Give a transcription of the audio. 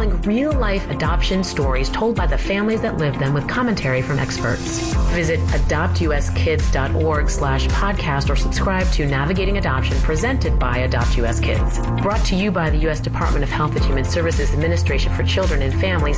telling real-life adoption stories told by the families that live them with commentary from experts. Visit adoptuskids.org/podcast or subscribe to Navigating Adoption presented by Adopt US Kids. Brought to you by the U.S. Department of Health and Human Services Administration for Children and Families